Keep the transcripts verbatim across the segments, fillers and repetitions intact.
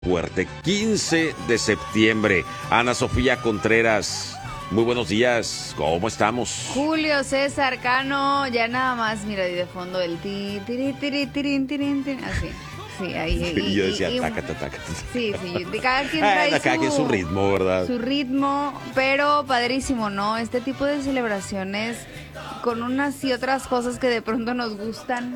Fuerte, quince de septiembre. Ana Sofía Contreras, muy buenos días, ¿cómo estamos? Julio César Cano, ya nada más, mira ahí de fondo el ti, tiri, tiri, tirin, tirin, tirin, así. Sí, ahí. Y, y, yo decía, y, taca, taca, taca. Sí, sí, de cada quien trae cada su, quien su ritmo, ¿verdad? Su ritmo, pero padrísimo, ¿no? Este tipo de celebraciones con unas y otras cosas que de pronto nos gustan,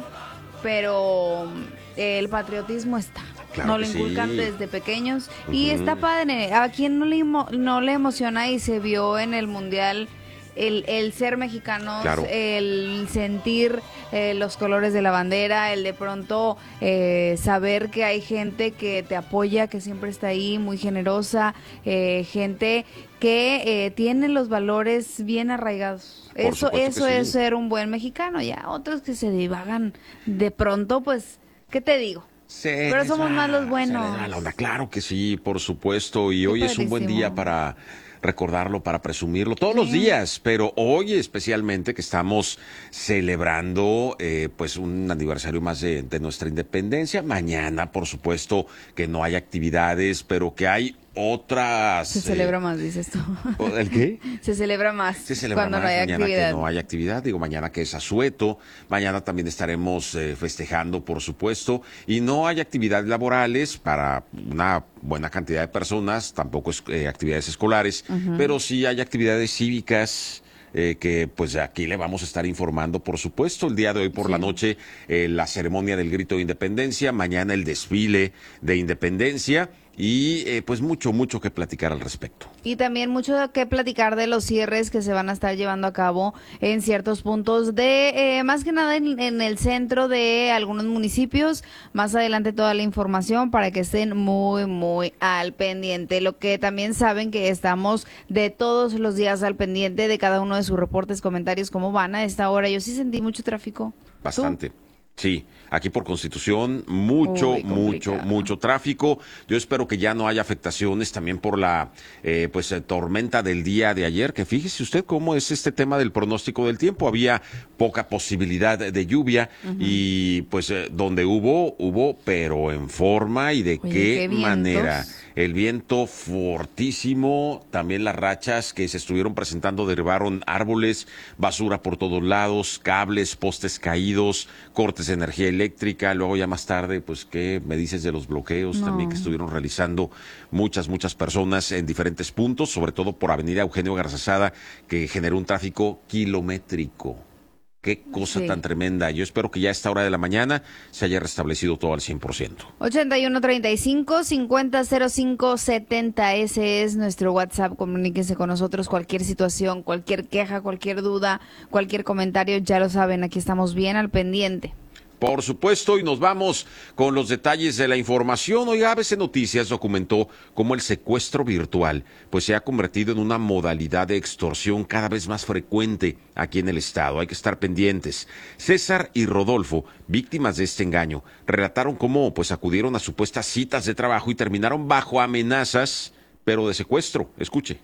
pero el patriotismo está. Claro nos lo inculcan sí. desde pequeños uh-huh. y está padre. ¿A quién no le, no le emociona y se vio en el Mundial el, el ser mexicanos, claro. el sentir eh, los colores de la bandera, el de pronto eh, saber que hay gente que te apoya, que siempre está ahí, muy generosa, eh, gente que eh, tiene los valores bien arraigados? Por eso eso sí. es ser un buen mexicano. Ya otros que se divagan de pronto, pues, ¿qué te digo? Se Pero somos va, más los buenos. La onda. Claro que sí, por supuesto. Y Qué hoy padrísimo. Es un buen día para recordarlo, para presumirlo. Todos sí. los días, pero hoy especialmente que estamos celebrando eh, pues un aniversario más de, de nuestra independencia. Mañana, por supuesto, que no hay actividades, pero que hay otras... Se celebra eh, más, dices tú. ¿El qué? Se celebra más Se celebra cuando más no hay mañana actividad. que no hay actividad. Digo, mañana que es asueto. Mañana también estaremos eh, festejando, por supuesto. Y no hay actividades laborales para una buena cantidad de personas, tampoco es, eh, actividades escolares, uh-huh. pero sí hay actividades cívicas. Eh, que pues aquí le vamos a estar informando, por supuesto, el día de hoy por sí. la noche eh, la ceremonia del grito de independencia, mañana el desfile de independencia y eh, pues mucho, mucho que platicar al respecto. Y también mucho que platicar de los cierres que se van a estar llevando a cabo en ciertos puntos de, eh, más que nada en, en el centro de algunos municipios. Más adelante toda la información para que estén muy, muy al pendiente. Lo que también saben que estamos de todos los días al pendiente de cada uno de sus reportes, comentarios, cómo van a esta hora. Yo sí sentí mucho tráfico. Bastante. ¿Tú? Sí, aquí por Constitución, mucho, Uy, mucho, mucho tráfico. Yo espero que ya no haya afectaciones también por la eh, pues eh, tormenta del día de ayer, que fíjese usted cómo es este tema del pronóstico del tiempo. Había poca posibilidad de lluvia uh-huh. y pues eh, donde hubo, hubo, pero en forma y de Oye, qué, qué manera. El viento fortísimo, también las rachas que se estuvieron presentando derribaron árboles, basura por todos lados, cables, postes caídos, cortes de energía eléctrica. Luego ya más tarde, pues, ¿qué me dices de los bloqueos no. también que estuvieron realizando muchas, muchas personas en diferentes puntos, sobre todo por Avenida Eugenio Garzazada, que generó un tráfico kilométrico? Qué cosa sí. tan tremenda. Yo espero que ya a esta hora de la mañana se haya restablecido todo al cien por ciento. ochenta y uno treinta y cinco cincuenta cero cinco setenta, ese es nuestro WhatsApp. Comuníquense con nosotros, cualquier situación, cualquier queja, cualquier duda, cualquier comentario, ya lo saben, aquí estamos bien al pendiente. Por supuesto, y nos vamos con los detalles de la información. Hoy A B C Noticias documentó cómo el secuestro virtual pues se ha convertido en una modalidad de extorsión cada vez más frecuente aquí en el estado. Hay que estar pendientes. César y Rodolfo, víctimas de este engaño, relataron cómo pues acudieron a supuestas citas de trabajo y terminaron bajo amenazas, pero de secuestro. Escuche.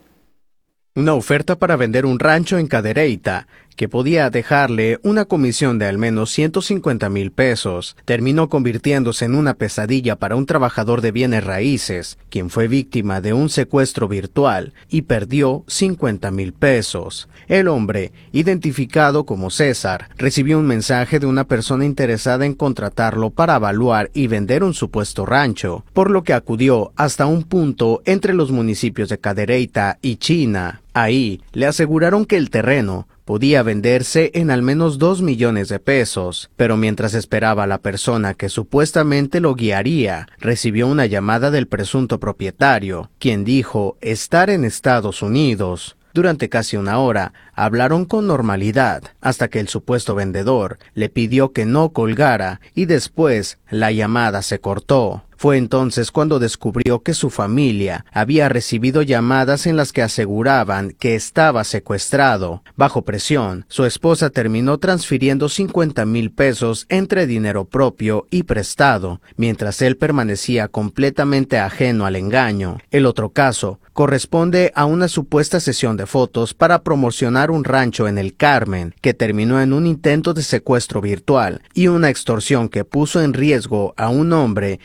Una oferta para vender un rancho en Cadereyta, que podía dejarle una comisión de al menos ciento cincuenta mil pesos, terminó convirtiéndose en una pesadilla para un trabajador de bienes raíces, quien fue víctima de un secuestro virtual y perdió cincuenta mil pesos. El hombre, identificado como César, recibió un mensaje de una persona interesada en contratarlo para evaluar y vender un supuesto rancho, por lo que acudió hasta un punto entre los municipios de Cadereyta y China. Ahí le aseguraron que el terreno podía venderse en al menos dos millones de pesos, pero mientras esperaba a la persona que supuestamente lo guiaría, recibió una llamada del presunto propietario, quien dijo estar en Estados Unidos. Durante casi una hora hablaron con normalidad, hasta que el supuesto vendedor le pidió que no colgara y después la llamada se cortó. Fue entonces cuando descubrió que su familia había recibido llamadas en las que aseguraban que estaba secuestrado. Bajo presión, su esposa terminó transfiriendo cincuenta mil pesos entre dinero propio y prestado, mientras él permanecía completamente ajeno al engaño. El otro caso corresponde a una supuesta sesión de fotos para promocionar un rancho en el Carmen, que terminó en un intento de secuestro virtual y una extorsión que puso en riesgo a un hombre y le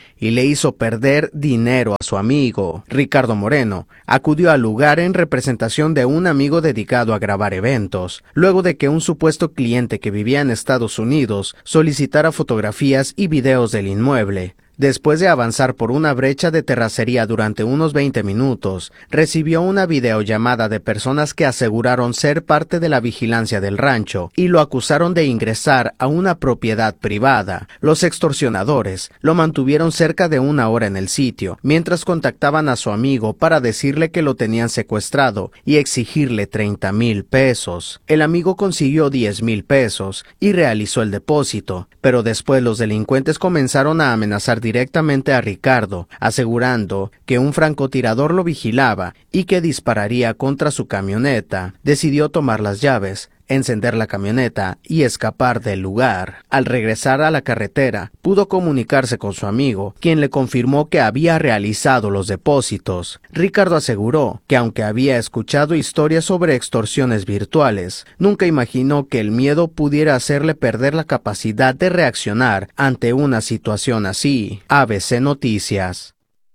hizo perder dinero a su amigo. Ricardo Moreno acudió al lugar en representación de un amigo dedicado a grabar eventos, luego de que un supuesto cliente que vivía en Estados Unidos solicitara fotografías y videos del inmueble. Después de avanzar por una brecha de terracería durante unos veinte minutos, recibió una videollamada de personas que aseguraron ser parte de la vigilancia del rancho y lo acusaron de ingresar a una propiedad privada. Los extorsionadores lo mantuvieron cerca de una hora en el sitio, mientras contactaban a su amigo para decirle que lo tenían secuestrado y exigirle treinta mil pesos. El amigo consiguió diez mil pesos y realizó el depósito, pero después los delincuentes comenzaron a amenazar directamente a Ricardo, asegurando que un francotirador lo vigilaba y que dispararía contra su camioneta. Decidió tomar las llaves, encender la camioneta y escapar del lugar. Al regresar a la carretera, pudo comunicarse con su amigo, quien le confirmó que había realizado los depósitos. Ricardo aseguró que aunque había escuchado historias sobre extorsiones virtuales, nunca imaginó que el miedo pudiera hacerle perder la capacidad de reaccionar ante una situación así. A B C Noticias.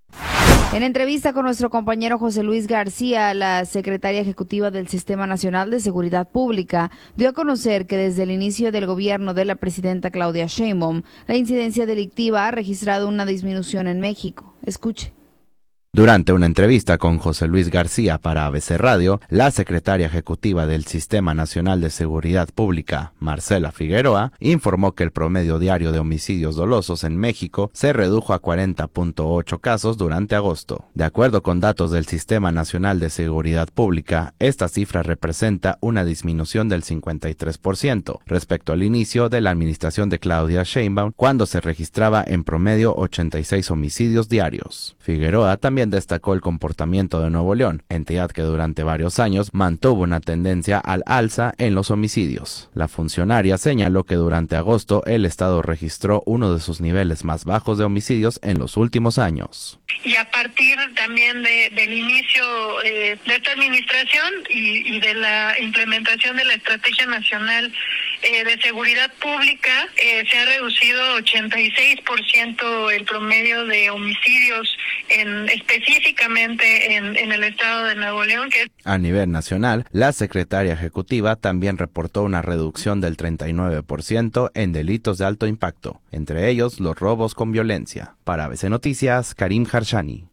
En entrevista con nuestro compañero José Luis García, la secretaria ejecutiva del Sistema Nacional de Seguridad Pública dio a conocer que desde el inicio del gobierno de la presidenta Claudia Sheinbaum, la incidencia delictiva ha registrado una disminución en México. Escuche. Durante una entrevista con José Luis García para A B C Radio, la secretaria ejecutiva del Sistema Nacional de Seguridad Pública, Marcela Figueroa, informó que el promedio diario de homicidios dolosos en México se redujo a cuarenta punto ocho casos durante agosto. De acuerdo con datos del Sistema Nacional de Seguridad Pública, esta cifra representa una disminución del cincuenta y tres por ciento respecto al inicio de la administración de Claudia Sheinbaum, cuando se registraba en promedio ochenta y seis homicidios diarios. Figueroa también destacó el comportamiento de Nuevo León, entidad que durante varios años mantuvo una tendencia al alza en los homicidios. La funcionaria señaló que durante agosto el estado registró uno de sus niveles más bajos de homicidios en los últimos años. Y a partir también de, del inicio eh, de esta administración y, y de la implementación de la Estrategia Nacional eh, de Seguridad Pública, eh, se ha reducido ochenta y seis por ciento el promedio de homicidios en específicamente en, en el estado de Nuevo León. Que... A nivel nacional, la secretaria ejecutiva también reportó una reducción del treinta y nueve por ciento en delitos de alto impacto, entre ellos los robos con violencia. Para A B C Noticias, Karim Harshani.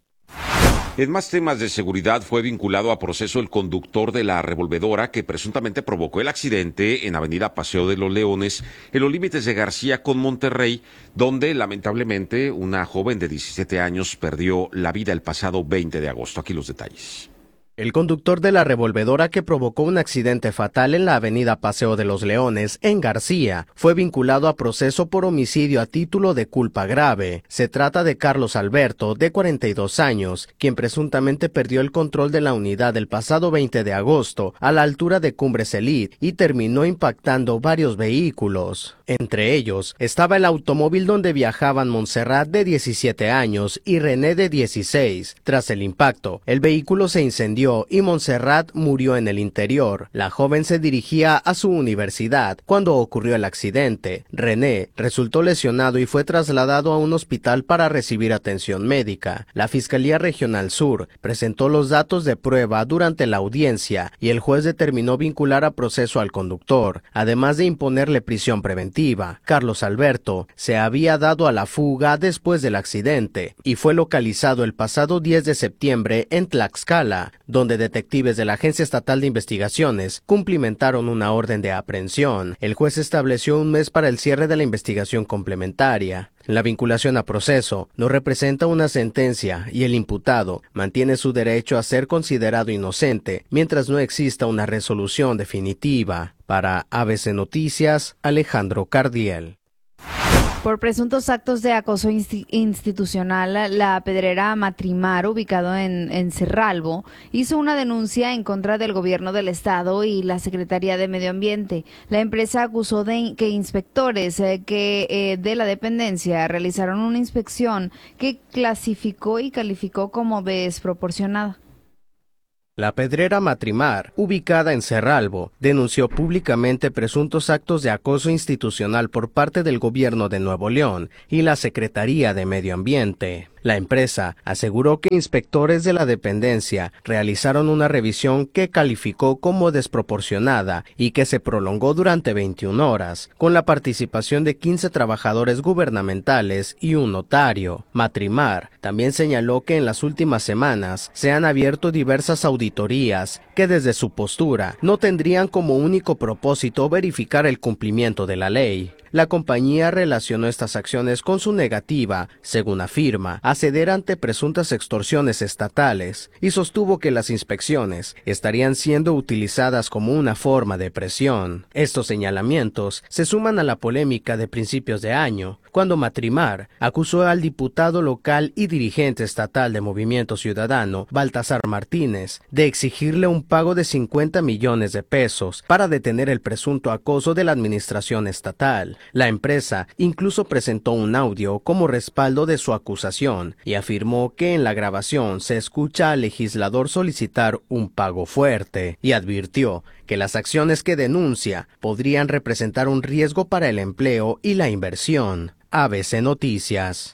En más temas de seguridad, fue vinculado a proceso el conductor de la revolvedora que presuntamente provocó el accidente en Avenida Paseo de los Leones, en los límites de García con Monterrey, donde lamentablemente una joven de diecisiete años perdió la vida el pasado veinte de agosto. Aquí los detalles. El conductor de la revolvedora que provocó un accidente fatal en la avenida Paseo de los Leones, en García, fue vinculado a proceso por homicidio a título de culpa grave. Se trata de Carlos Alberto, de cuarenta y dos años, quien presuntamente perdió el control de la unidad el pasado veinte de agosto a la altura de Cumbres Elite y terminó impactando varios vehículos. Entre ellos estaba el automóvil donde viajaban Montserrat, de diecisiete años, y René, de dieciséis. Tras el impacto, el vehículo se incendió y Montserrat murió en el interior. La joven se dirigía a su universidad cuando ocurrió el accidente. René resultó lesionado y fue trasladado a un hospital para recibir atención médica. La Fiscalía Regional Sur presentó los datos de prueba durante la audiencia y el juez determinó vincular a proceso al conductor, además de imponerle prisión preventiva. Carlos Alberto se había dado a la fuga después del accidente y fue localizado el pasado diez de septiembre en Tlaxcala, donde detectives de la Agencia Estatal de Investigaciones cumplimentaron una orden de aprehensión. El juez estableció un mes para el cierre de la investigación complementaria. La vinculación a proceso no representa una sentencia y el imputado mantiene su derecho a ser considerado inocente mientras no exista una resolución definitiva. Para A B C Noticias, Alejandro Cardiel. Por presuntos actos de acoso institucional, la pedrera Matrimar, ubicado en, en Cerralbo, hizo una denuncia en contra del gobierno del estado y la Secretaría de Medio Ambiente. La empresa acusó de que inspectores eh, que eh, de la dependencia realizaron una inspección que clasificó y calificó como desproporcionada. La pedrera Matrimar, ubicada en Cerralbo, denunció públicamente presuntos actos de acoso institucional por parte del gobierno de Nuevo León y la Secretaría de Medio Ambiente. La empresa aseguró que inspectores de la dependencia realizaron una revisión que calificó como desproporcionada y que se prolongó durante veintiuna horas, con la participación de quince trabajadores gubernamentales y un notario. Matrimar también señaló que en las últimas semanas se han abierto diversas auditorías que desde su postura no tendrían como único propósito verificar el cumplimiento de la ley. La compañía relacionó estas acciones con su negativa, según afirma, a ceder ante presuntas extorsiones estatales y sostuvo que las inspecciones estarían siendo utilizadas como una forma de presión. Estos señalamientos se suman a la polémica de principios de año, cuando Matrimar acusó al diputado local y dirigente estatal de Movimiento Ciudadano, Baltasar Martínez, de exigirle un pago de cincuenta millones de pesos para detener el presunto acoso de la administración estatal. La empresa incluso presentó un audio como respaldo de su acusación y afirmó que en la grabación se escucha al legislador solicitar un pago fuerte y advirtió que las acciones que denuncia podrían representar un riesgo para el empleo y la inversión. A B C Noticias.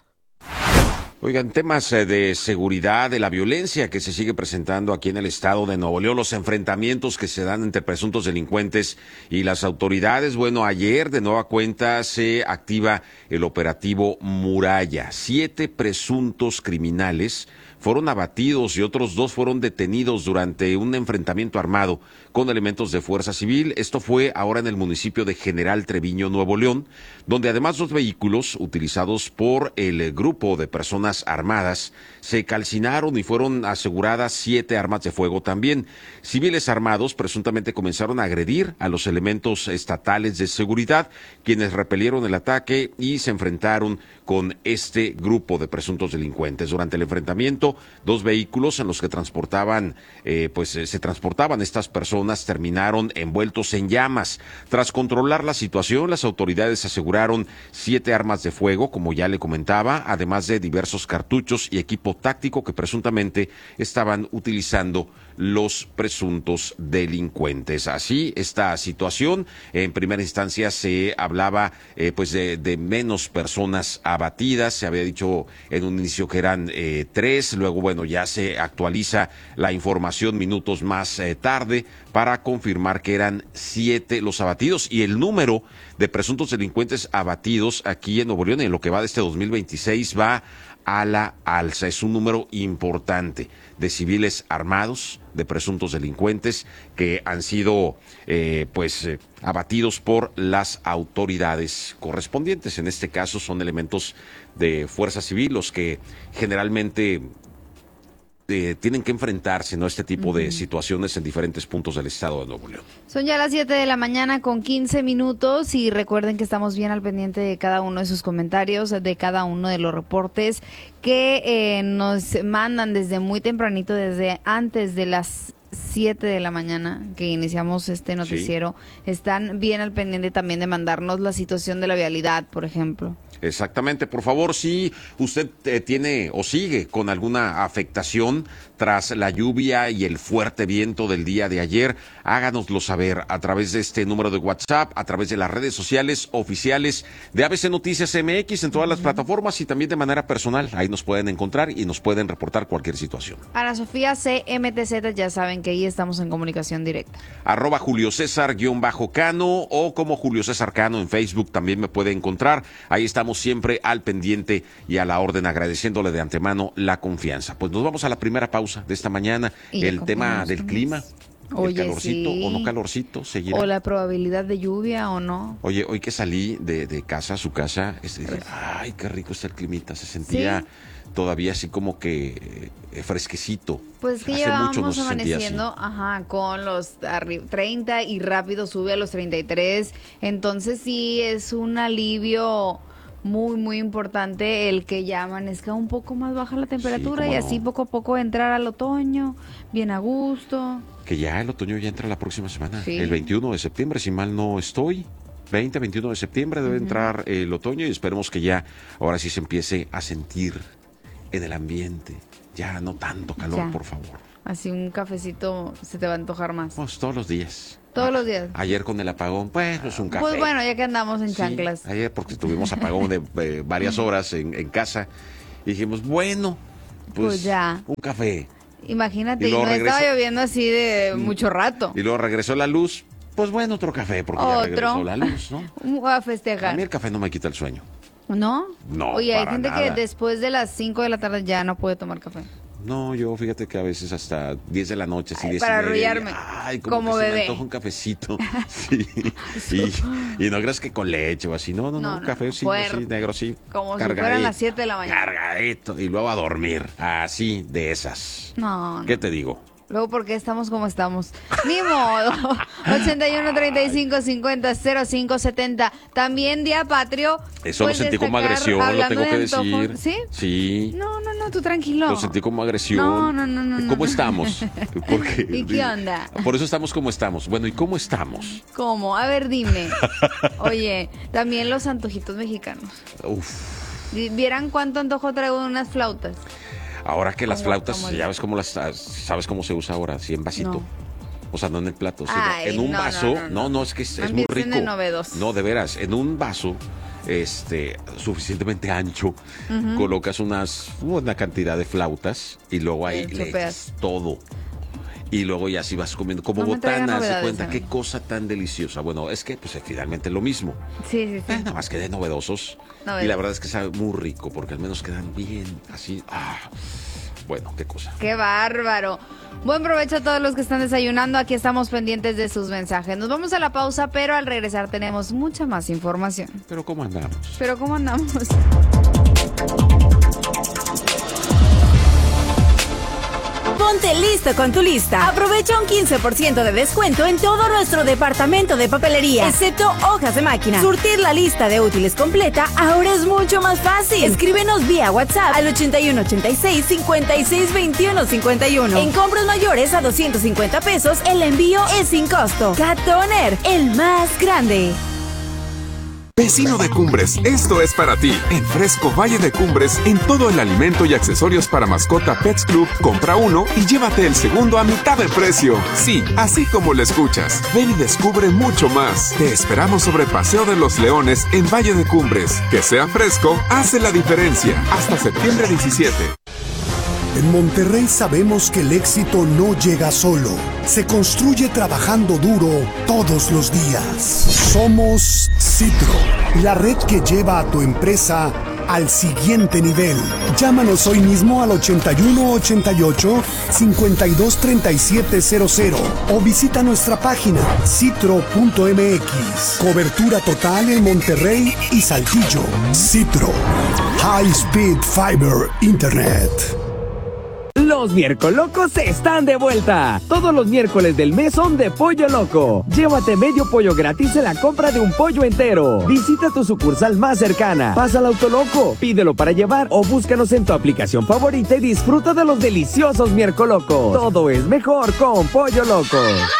Oigan, temas de seguridad, de la violencia que se sigue presentando aquí en el estado de Nuevo León, los enfrentamientos que se dan entre presuntos delincuentes y las autoridades. Bueno, ayer de nueva cuenta se activa el operativo Muralla. Siete presuntos criminales fueron abatidos y otros dos fueron detenidos durante un enfrentamiento armado con elementos de Fuerza Civil. Esto fue ahora en el municipio de General Treviño, Nuevo León, donde además dos vehículos utilizados por el grupo de personas armadas se calcinaron y fueron aseguradas siete armas de fuego también. Civiles armados presuntamente comenzaron a agredir a los elementos estatales de seguridad, quienes repelieron el ataque y se enfrentaron con este grupo de presuntos delincuentes. Durante el enfrentamiento, dos vehículos en los que transportaban, eh, pues eh, se transportaban estas personas terminaron envueltos en llamas. Tras controlar la situación, las autoridades aseguraron siete armas de fuego, como ya le comentaba, además de diversos cartuchos y equipo táctico que presuntamente estaban utilizando los presuntos delincuentes. Así, esta situación, en primera instancia se hablaba eh, pues de, de menos personas abatidas, se había dicho en un inicio que eran eh, tres, luego bueno ya se actualiza la información minutos más eh, tarde para confirmar que eran siete los abatidos y el número de presuntos delincuentes abatidos aquí en Nuevo León en lo que va de este dos mil veintiséis va a la alza. Es un número importante de civiles armados, de presuntos delincuentes que han sido eh, pues eh, abatidos por las autoridades correspondientes. En este caso son elementos de Fuerza Civil los que generalmente Eh, tienen que enfrentarse, ¿no?, a este tipo uh-huh. de situaciones en diferentes puntos del estado de Nuevo León. Son ya las siete de la mañana con quince minutos y recuerden que estamos bien al pendiente de cada uno de sus comentarios, de cada uno de los reportes que eh, nos mandan desde muy tempranito, desde antes de las siete de la mañana que iniciamos este noticiero. Sí. Están bien al pendiente también de mandarnos la situación de la vialidad, por ejemplo. Exactamente, por favor, si usted eh, tiene o sigue con alguna afectación tras la lluvia y el fuerte viento del día de ayer, háganoslo saber a través de este número de WhatsApp, a través de las redes sociales oficiales de A B C Noticias M X en todas las plataformas y también de manera personal. Ahí nos pueden encontrar y nos pueden reportar cualquier situación. Ana Sofía C M T Z, ya saben que ahí estamos en comunicación directa. Arroba Julio César guión bajo Cano o como Julio César Cano en Facebook también me puede encontrar. Ahí estamos siempre al pendiente y a la orden, agradeciéndole de antemano la confianza. Pues nos vamos a la primera pausa de esta mañana. El tema del clima. Oye, el calorcito sí. o no calorcito seguirá. O la probabilidad de lluvia o no. Oye, hoy que salí de, de casa, su casa, este, dije, ay, qué rico está el climita. Se sentía ¿sí? todavía así como que eh, fresquecito. Pues que llevábamos no amaneciendo ajá, con los treinta y rápido sube a los treinta y tres. Entonces sí es un alivio muy, muy importante el que ya amanezca un poco más baja la temperatura sí, y así no. poco a poco entrar al otoño, bien a gusto. Que ya el otoño ya entra la próxima semana, sí. el veintiuno de septiembre, si mal no estoy. veinte, veintiuno de septiembre debe uh-huh. entrar el otoño y esperemos que ya ahora sí se empiece a sentir en el ambiente. Ya no tanto calor, ya. por favor. Así un cafecito se te va a antojar más. Pues todos los días. Todos los días. Ayer con el apagón, pues, pues un café. Pues bueno, ya que andamos en Sí, chanclas. ayer porque tuvimos apagón de eh, varias horas en, en casa. Y dijimos, bueno, pues, Pues ya. un café. Imagínate, Y y, no luego estaba regresa- lloviendo así de mucho rato. Y luego regresó la luz, pues bueno, otro café, porque ya Otro. regresó la luz, ¿no? Un- A A festejar. mí el café no me quita el sueño. ¿No? No, Oye, hay para gente nada. que después de las cinco de la tarde ya no puede tomar café. No, yo fíjate que a veces hasta diez de la noche, así Ay, diez para y media, arrullarme. y, Ay, como, Como que se me bebé. antoja un cafecito. Sí. y, y no creas que con leche o así. No, no, no, No, un no, café sí, fuerte. así, negro, sí. Como si cargadito, fueran las siete de la mañana. Cargadito. Y luego a dormir. Así, de esas. No, no. ¿Qué te digo? Luego, ¿por qué estamos como estamos? Ni modo. ochenta y uno, treinta y cinco, cincuenta, cero cinco, setenta. También Día Patrio. Eso lo Pues sentí como destacar, agresión, lo hablando tengo de que antojos. decir. ¿Sí? Sí. No, no, no, tú tranquilo. Lo sentí como agresión. No, no, no, no, ¿Cómo no. estamos? Porque, ¿Y qué onda? Por eso estamos como estamos. Bueno, ¿y cómo estamos? ¿Cómo? A ver, dime. Oye, también los antojitos mexicanos. Uf. Vi- ¿Vieran cuánto antojo traigo de unas flautas? Ahora que las ¿Cómo- flautas, cómo ya le- ves cómo las, sabes cómo se usa ahora, así en vasito. No. O sea, no en el plato, sino Ay, en un no, no, vaso. no, No, no. no, es que es, No es muy empiecen rico. de novedosos. No, de veras, en un vaso este suficientemente ancho, colocas unas una cantidad de flautas y luego ahí Bien, le chopeas. echas todo. Y luego ya así vas comiendo como No me traigan botanas, de novedades, cuenta, qué amigo. cosa tan deliciosa. Bueno, es que pues finalmente lo mismo. Sí, sí, sí. Eh, nada más que de novedosos. Novedosos. Y la verdad es que sabe muy rico, porque al menos quedan bien, así. Ah, bueno, qué cosa. ¡Qué bárbaro! Buen provecho a todos los que están desayunando. Aquí estamos pendientes de sus mensajes. Nos vamos a la pausa, pero al regresar tenemos mucha más información. Pero ¿cómo andamos? ¿Pero cómo andamos? Ponte listo con tu lista. Aprovecha un quince por ciento de descuento en todo nuestro departamento de papelería, excepto hojas de máquina. Surtir la lista de útiles completa ahora es mucho más fácil. Escríbenos vía WhatsApp al ochenta y uno ochenta y seis, cincuenta y seis veintiuno cincuenta y uno. En compras mayores a doscientos cincuenta pesos, el envío es sin costo. Cat Toner, el más grande. Vecino de Cumbres, esto es para ti. En Fresco Valle de Cumbres, en todo el alimento y accesorios para mascota Pets Club, compra uno y llévate el segundo a mitad de precio. Sí, así como lo escuchas. Ven y descubre mucho más. Te esperamos sobre Paseo de los Leones en Valle de Cumbres. Que sea fresco, hace la diferencia. Hasta septiembre diecisiete. En Monterrey sabemos que el éxito no llega solo, se construye trabajando duro todos los días. Somos Citro, la red que lleva a tu empresa al siguiente nivel. Llámanos hoy mismo al ochenta y uno ochenta y ocho, cincuenta y dos treinta y siete cero cero o visita nuestra página citro punto m x. Cobertura total en Monterrey y Saltillo. Citro, High Speed Fiber Internet. Los Miércolocos están de vuelta. Todos los miércoles del mes son de Pollo Loco. Llévate medio pollo gratis en la compra de un pollo entero. Visita tu sucursal más cercana. Pasa al Autoloco, pídelo para llevar o búscanos en tu aplicación favorita y disfruta de los deliciosos Miércolocos. Todo es mejor con Pollo Loco.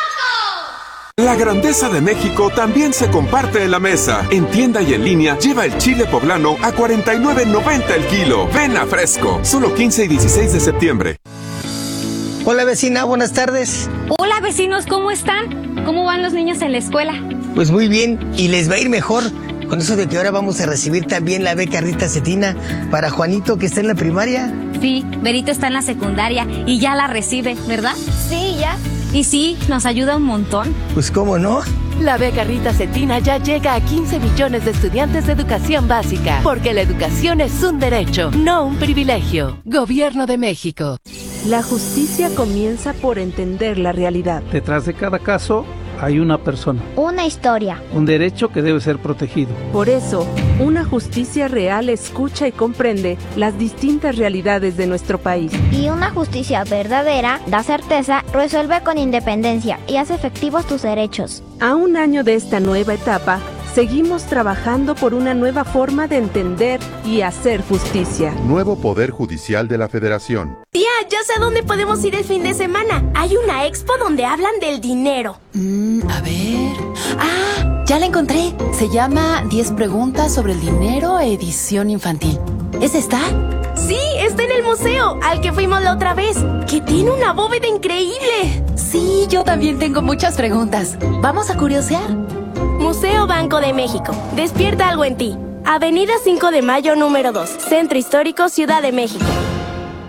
La grandeza de México también se comparte en la mesa. En tienda y en línea, lleva el chile poblano a cuarenta y nueve noventa el kilo. Ven a Fresco, solo quince y dieciséis de septiembre. Hola vecina, buenas tardes. Hola vecinos, ¿cómo están? ¿Cómo van los niños en la escuela? Pues muy bien, y les va a ir mejor con eso de que ahora vamos a recibir también la beca Rita Cetina para Juanito que está en la primaria. Sí, Berito está en la secundaria y ya la recibe, ¿verdad? Sí, ya. Y sí, nos ayuda un montón. Pues cómo no. La beca Rita Cetina ya llega a quince millones de estudiantes de educación básica, porque la educación es un derecho, no un privilegio. Gobierno de México. La justicia comienza por entender la realidad. Detrás de cada caso hay una persona. Una historia. Un derecho que debe ser protegido. Por eso, una justicia real escucha y comprende las distintas realidades de nuestro país. Y una justicia verdadera da certeza, resuelve con independencia y hace efectivos tus derechos. A un año de esta nueva etapa, seguimos trabajando por una nueva forma de entender y hacer justicia. Nuevo Poder Judicial de la Federación. Tía, ya sé a dónde podemos ir el fin de semana. Hay una expo donde hablan del dinero. Mm, a ver... ¡Ah! Ya la encontré. Se llama diez preguntas sobre el dinero, edición infantil. ¿Es esta? Sí, está en el museo, al que fuimos la otra vez, que tiene una bóveda increíble. Sí, yo también tengo muchas preguntas. ¿Vamos a curiosear? Museo Banco de México. Despierta algo en ti. Avenida cinco de Mayo, número dos. Centro Histórico, Ciudad de México.